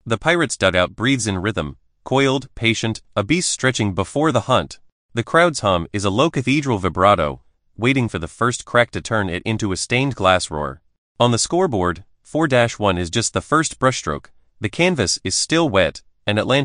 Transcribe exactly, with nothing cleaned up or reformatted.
The pirate's dugout breathes in rhythm, coiled, patient, a beast stretching before the hunt. The crowd's hum is a low cathedral vibrato, waiting for the first crack to turn it into a stained glass roar. On the scoreboard, four dash one is just the first brushstroke. The canvas is still wet, and Atlantic